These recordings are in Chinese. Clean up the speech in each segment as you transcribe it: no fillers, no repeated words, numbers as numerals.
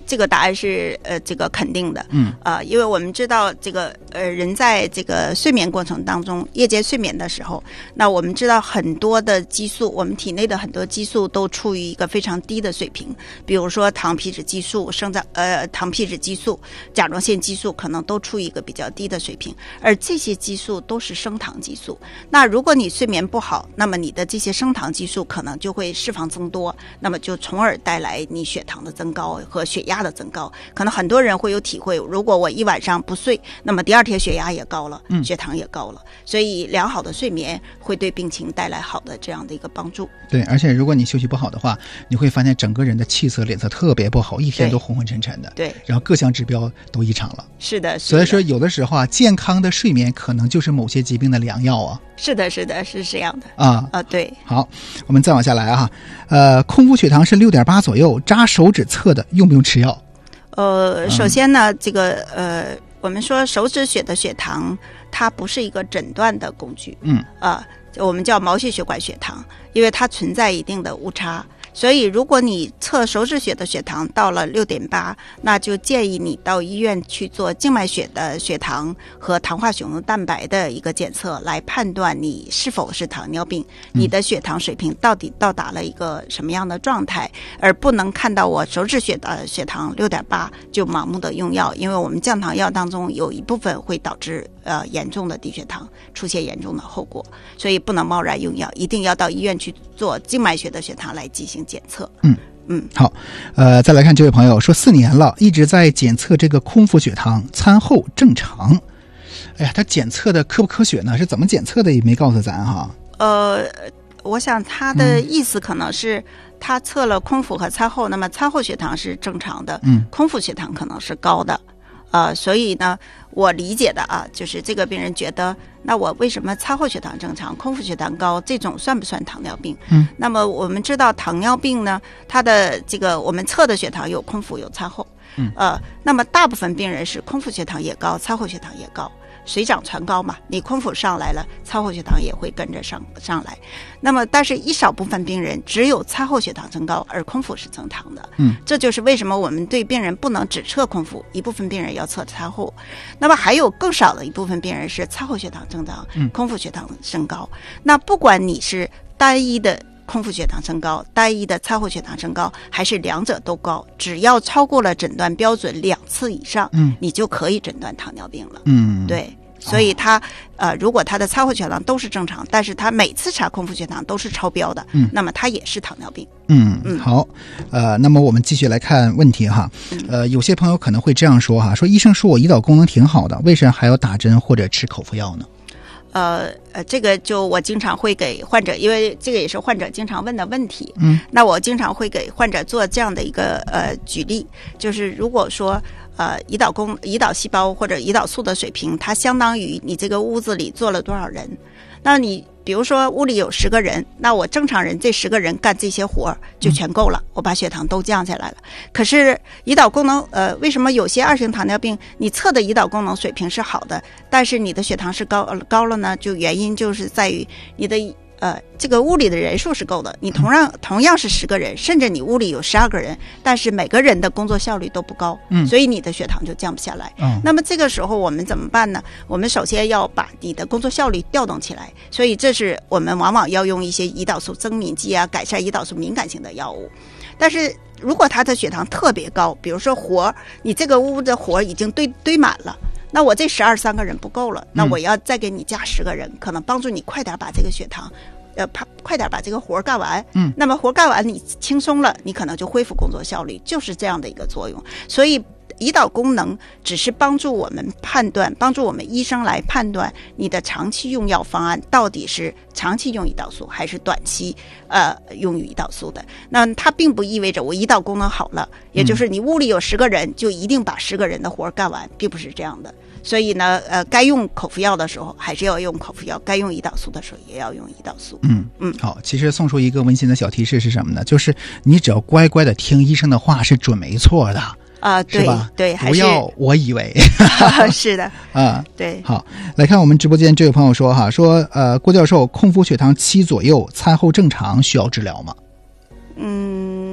这个答案是这个肯定的。因为我们知道这个人在这个睡眠过程当中，夜间睡眠的时候，那我们知道很多的激素，我们体内的很多激素都处于一个非常低的水平，比如说糖皮质激素、糖皮质激素、甲状腺激素可能都处于一个比较低的水平，而这些激素都是升糖激素。那如果你睡眠不好，那么你的这些升糖激素可能就会释放增多，那么就从而带来你血糖的增高和血压的增高。可能很多人会有体会，如果我一晚上不睡，那么第二天血压也高了，血糖也高了。所以良好的睡眠会对病情带来好的这样的一个帮助。 对，而且如果你休息不好的话，你会发现整个人的气色脸色特别不好，一天都昏昏沉沉的。 对， 然后各项指标都异常了。 是的， 所以说有的时候啊，健康的睡眠可能就是某些疾病的良药啊。 是的，是这样的对。 好，我们再往下来啊，空腹血糖是6.8左右，扎手指测的，用不用吃药？ 首先呢，这个我们说手指血的血糖，它不是一个诊断的工具。我们叫毛细血管血糖，因为它存在一定的误差。所以如果你测手指血的血糖到了6.8，那就建议你到医院去做静脉血的血糖和糖化血红蛋白的一个检测，来判断你是否是糖尿病，你的血糖水平到底到达了一个什么样的状态，而不能看到我手指血的血糖6.8就盲目的用药，因为我们降糖药当中有一部分会导致严重的低血糖，出现严重的后果，所以不能贸然用药，一定要到医院去做静脉血的血糖来进行检测。 好，再来看这位朋友说4年了，一直在检测这个空腹血糖，餐后正常。哎呀，他检测的科不科学呢？是怎么检测的也没告诉咱哈。 我想他的意思可能是他测了空腹和餐后，那么餐后血糖是正常的，空腹血糖可能是高的。所以呢，我理解的就是这个病人觉得，那我为什么餐后血糖正常，空腹血糖高，这种算不算糖尿病？那么我们知道糖尿病呢，它的这个我们测的血糖有空腹有餐后，那么大部分病人是空腹血糖也高，餐后血糖也高。水涨船高嘛，你空腹上来了，餐后血糖也会跟着上来。那么但是一少部分病人只有餐后血糖增高，而空腹是正常的。这就是为什么我们对病人不能只测空腹，一部分病人要测餐后。那么还有更少的一部分病人是餐后血糖正常，空腹血糖升高。那不管你是单一的空腹血糖升高，单一的餐后血糖升高，还是两者都高，只要超过了诊断标准2次以上，你就可以诊断糖尿病了。对。所以他如果他的餐后血糖都是正常，但是他每次查空腹血糖都是超标的，那么他也是糖尿病。 好，那么我们继续来看问题哈。有些朋友可能会这样说哈，说医生说我胰岛功能挺好的，为什么还要打针或者吃口服药呢？ 这个就我经常会给患者，因为这个也是患者经常问的问题。那我经常会给患者做这样的一个举例，就是如果说胰岛细胞或者胰岛素的水平，它相当于你这个屋子里坐了多少人。那你比如说屋里有10个人，那我正常人这10个人干这些活就全够了，我把血糖都降下来了。可是胰岛功能为什么有些2型糖尿病你测的胰岛功能水平是好的，但是你的血糖是高了呢？就原因就是在于你的这个屋里的人数是够的，你同样是10个人，甚至你屋里有12个人，但是每个人的工作效率都不高，所以你的血糖就降不下来。那么这个时候我们怎么办呢？我们首先要把你的工作效率调动起来，所以这是我们往往要用一些胰岛素增敏剂改善胰岛素敏感性的药物。但是如果他的血糖特别高，比如说你这个屋的活已经堆满了，那我这3个人不够了，那我要再给你加10个人，可能帮助你快点把这个血糖快点把这个活干完。那么活干完你轻松了，你可能就恢复工作效率，就是这样的一个作用。所以胰岛功能只是帮助我们判断，帮助我们医生来判断你的长期用药方案到底是长期用胰岛素还是短期用胰岛素的。那它并不意味着我胰岛功能好了，也就是你屋里有10个人就一定把10个人的活干完，并不是这样的。所以呢该用口服药的时候还是要用口服药，该用胰岛素的时候也要用胰岛素。 好，其实送出一个温馨的小提示是什么呢？就是你只要乖乖的听医生的话是准没错的。 对对， 不要我以为是的对。 好，来看我们直播间这位朋友说哈，说郭教授，空腹血糖7左右，餐后正常，需要治疗吗？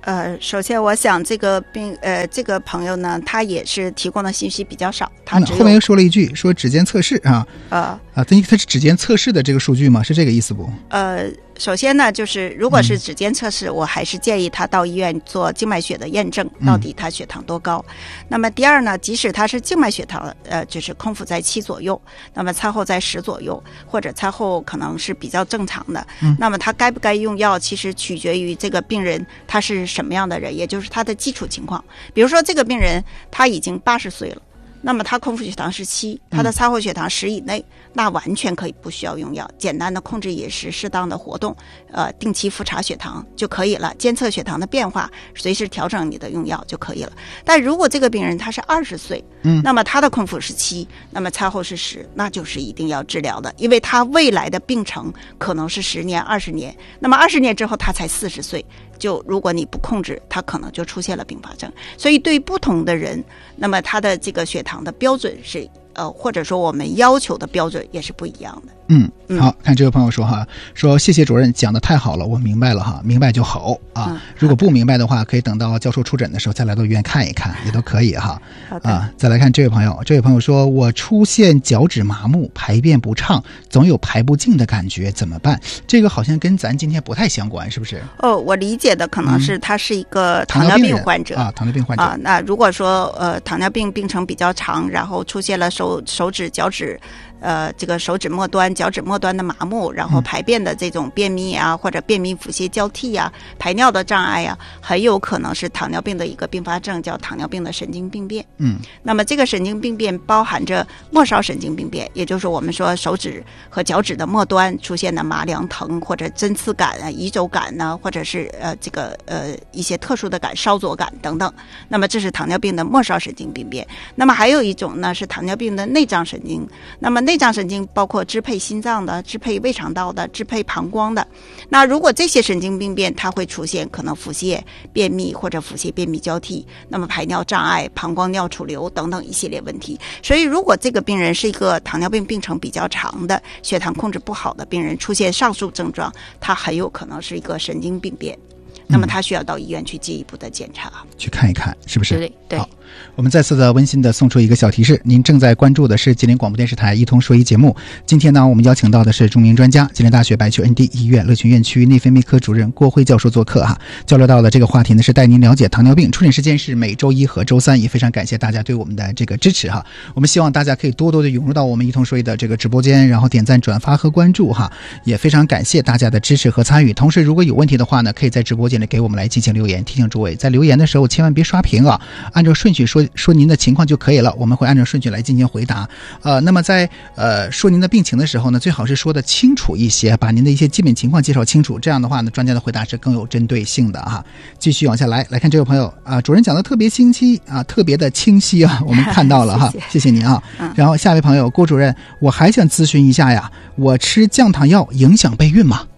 首先我想这个朋友呢，他也是提供的信息比较少，他只有后面又说了一句说指尖测试啊，它是指尖测试的这个数据吗？是这个意思不？ 首先呢，就是如果是指尖测试，我还是建议他到医院做静脉血的验证，到底他血糖多高。那么第二呢，即使他是静脉血糖，就是空腹在7左右，那么餐后在10左右，或者餐后可能是比较正常的，那么他该不该用药，其实取决于这个病人他是什么样的人，也就是他的基础情况。比如说这个病人他已经80岁了，那么他空腹血糖是7，他的餐后血糖10以内，那完全可以不需要用药，简单的控制饮食，适当的活动，定期复查血糖就可以了，监测血糖的变化，随时调整你的用药就可以了。但如果这个病人他是20岁，那么他的空腹是7，那么餐后是10，那就是一定要治疗的，因为他未来的病程可能是10年、20年，那么20年之后他才40岁。就如果你不控制，他可能就出现了并发症。所以对不同的人，那么他的这个血糖的标准是或者说我们要求的标准也是不一样的。 好，看这位朋友说哈，说谢谢主任讲得太好了，我明白了哈，明白就好啊。如果不明白的话，可以等到教授出诊的时候再来到医院看一看，也都可以哈。再来看这位朋友说，我出现脚趾麻木，排便不畅，总有排不尽的感觉，怎么办？这个好像跟咱今天不太相关，是不是？ 我理解的可能是他是一个糖尿病患者糖尿病患者那如果说糖尿病病程比较长，然后出现了手指、脚趾。这个手指末端、脚趾末端的麻木，然后排便的这种便秘啊，或者便秘腹泻交替啊，排尿的障碍啊，很有可能是糖尿病的一个并发症，叫糖尿病的神经病变。那么这个神经病变包含着末梢神经病变，也就是我们说手指和脚趾的末端出现的麻凉疼或者针刺感啊、移走感呢，或者是一些特殊的感、烧灼感等等。那么这是糖尿病的末梢神经病变。那么还有一种呢是糖尿病的内脏神经。那么内脏神经包括支配心脏的、支配胃肠道的、支配膀胱的。那如果这些神经病变它会出现可能腹泻、便秘或者腹泻便秘交替，那么排尿障碍、膀胱尿储留等等一系列问题。所以如果这个病人是一个糖尿病病程比较长的、血糖控制不好的病人，出现上述症状，他很有可能是一个神经病变。那么他需要到医院去进一步的检查， 去看一看，是不是？ 对。 好，我们再次的温馨的送出一个小提示，您正在关注的是吉林广播电视台一通说医节目。今天呢，我们邀请到的是著名专家，吉林大学白求恩地医院乐群院区内分泌科主任郭辉教授做客哈。交流到的这个话题呢，是带您了解糖尿病。出诊时间是每周一和周三，也非常感谢大家对我们的这个支持哈。我们希望大家可以多多的涌入到我们一通说医的这个直播间，然后点赞、转发和关注哈。也非常感谢大家的支持和参与。同时，如果有问题的话呢，可以在直播间里给我们来进行留言。提醒诸位，在留言的时候千万别刷屏啊，按照顺序说您的情况就可以了，我们会按照顺序来进行回答。那么在说您的病情的时候呢，最好是说的清楚一些，把您的一些基本情况介绍清楚，这样的话呢，专家的回答是更有针对性的哈。继续往下来看这位朋友主任讲的特别清晰特别的清晰啊，我们看到了哈，谢谢您啊。然后下一位朋友，郭主任，我还想咨询一下呀，我吃降糖药影响备孕吗？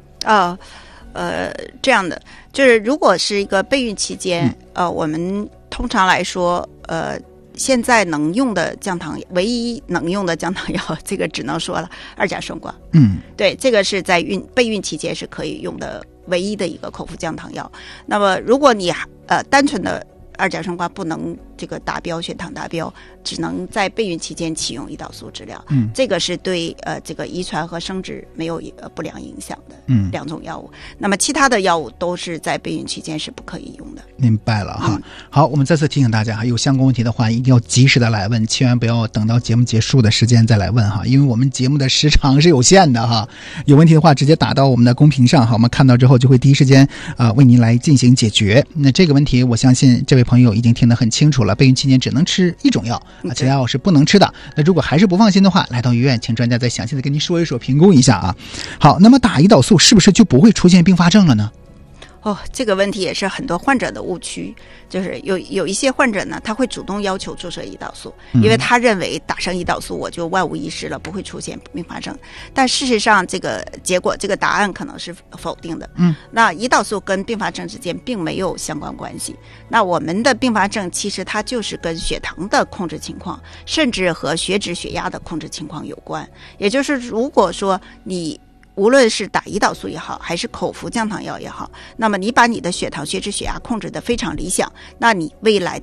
这样的，就是如果是一个备孕期间，我们通常来说，现在能用的降糖，唯一能用的降糖药，这个只能说了2甲双胍。对，这个是在备孕期间是可以用的唯一的一个口服降糖药。那么，如果你单纯的2甲双胍不能这个达标，血糖达标，只能在备孕期间启用胰岛素治疗。这个是对这个遗传和生殖没有不良影响的2种药物。那么其他的药物都是在备孕期间是不可以用的。 明白了哈。好，我们再次提醒大家，有相关问题的话一定要及时的来问，千万不要等到节目结束的时间再来问哈，因为我们节目的时长是有限的哈。有问题的话直接打到我们的公屏上哈，我们看到之后就会第一时间为您来进行解决。那这个问题我相信这位朋友已经听得很清楚了，备孕期间只能吃1种药其他药是不能吃的。那如果还是不放心的话，来到医院请专家再详细的跟您说一说，评估一下啊。好，那么打胰岛素是不是就不会出现并发症了呢？ 这个问题也是很多患者的误区，就是有一些患者呢，他会主动要求注射胰岛素，因为他认为打上胰岛素我就万无一失了，不会出现并发症。但事实上这个结果，这个答案可能是否定的。那胰岛素跟并发症之间并没有相关关系。那我们的并发症其实它就是跟血糖的控制情况，甚至和血脂血压的控制情况有关。也就是如果说你无论是打胰岛素也好，还是口服降糖药也好，那么你把你的血糖、血脂、血压控制得非常理想，那你未来